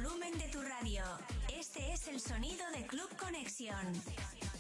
volumen de tu radio. Este es el sonido de Club Conexión.